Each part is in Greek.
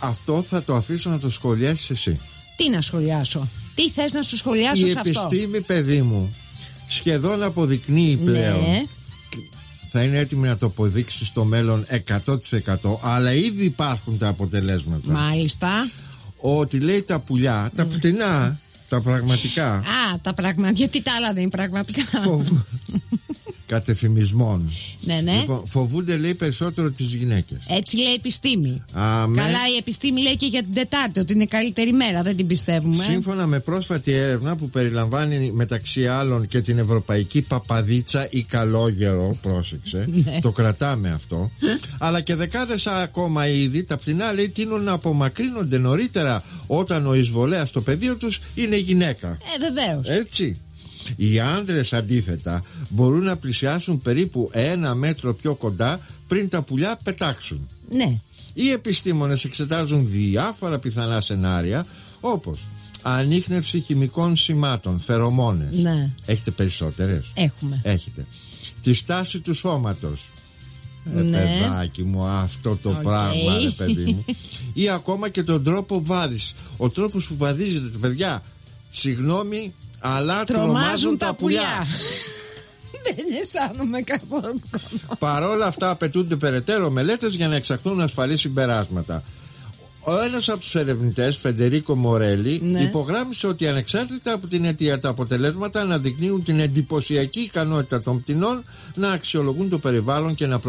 αυτό θα το αφήσω να το σχολιάσεις εσύ. Τι να σχολιάσω? Τι θες να σου σχολιάσω σε αυτό? Η επιστήμη, παιδί μου, σχεδόν αποδεικνύει πλέον. Ναι. Θα είναι έτοιμη να το αποδείξει στο μέλλον 100%, αλλά ήδη υπάρχουν τα αποτελέσματα. Μάλιστα. Ότι λέει τα πουλιά, τα φτηνά, τα πραγματικά. Α, τα πραγματικά. Γιατί τα άλλα δεν είναι πραγματικά? Κατεφημισμών. Ναι. Λοιπόν, φοβούνται, λέει, περισσότερο τις γυναίκες. Έτσι λέει η επιστήμη. Αμέ. Καλά, η επιστήμη λέει και για την Τετάρτη ότι είναι καλύτερη μέρα. Δεν την πιστεύουμε. Σύμφωνα με πρόσφατη έρευνα που περιλαμβάνει μεταξύ άλλων και την ευρωπαϊκή παπαδίτσα ή καλόγερο, πρόσεξε, το κρατάμε αυτό, αλλά και δεκάδες ακόμα είδη, τα πτηνά, λέει, τείνουν να απομακρύνονται νωρίτερα όταν ο εισβολέας στο πεδίο τους είναι γυναίκα. Βεβαίως. Έτσι. Οι άντρες αντίθετα μπορούν να πλησιάσουν περίπου 1 μέτρο πιο κοντά πριν τα πουλιά πετάξουν. Ναι. Οι επιστήμονες εξετάζουν διάφορα πιθανά σενάρια, όπως ανίχνευση χημικών σημάτων, φερομόνες. Ναι. Έχετε περισσότερες? Έχουμε. Έχετε. Τη στάση του σώματος. Ναι. Παιδάκι μου, αυτό το πράγμα, ρε παιδί μου. Ή ακόμα και τον τρόπο βάδισης. Ο τρόπος που βαδίζετε, παιδιά, συγγνώμη, αλλά τρομάζουν τα πουλιά. Δεν αισθάνομαι καθόλου. Παρόλα αυτά απαιτούνται περαιτέρω μελέτες για να εξαχθούν ασφαλή συμπεράσματα. Ο ένας από τους ερευνητές, Φεντερίκο Μορέλη, υπογράμμισε ότι ανεξάρτητα από την αιτία, τα αποτελέσματα αναδεικνύουν την εντυπωσιακή ικανότητα των πτηνών να αξιολογούν το περιβάλλον και να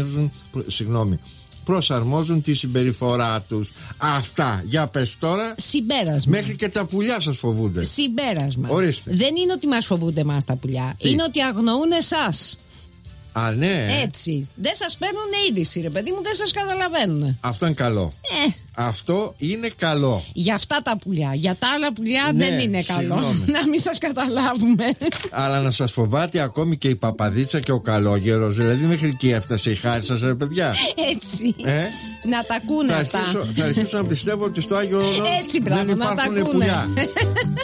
προσαρμόζουν τη συμπεριφορά τους. Αυτά, για πες τώρα. Συμπέρασμα. Μέχρι και τα πουλιά σας φοβούνται. Συμπέρασμα. Ορίστε. Δεν είναι ότι μας φοβούνται εμάς τα πουλιά. Τι? Είναι ότι αγνοούν εσάς. Α, ναι. Έτσι. Δεν σας παίρνουν είδηση, ρε παιδί μου, δεν σας καταλαβαίνουν. Αυτό είναι καλό. Αυτό είναι καλό. Για αυτά τα πουλιά. Για τα άλλα πουλιά Ναι, δεν είναι καλό. συγγνώμη. Να μην σας καταλάβουμε. Αλλά να σας φοβάται ακόμη και η παπαδίτσα και ο καλόγερος. Δηλαδή μέχρι εκεί έφτασε η χάρη σας, ρε παιδιά. Έτσι. Να τα ακούνε αυτά. Θα αρχίσω να πιστεύω ότι στο Άγιο Όρος Έτσι, δεν μπράβο, να τα υπάρχουν ακούνε. πουλιά.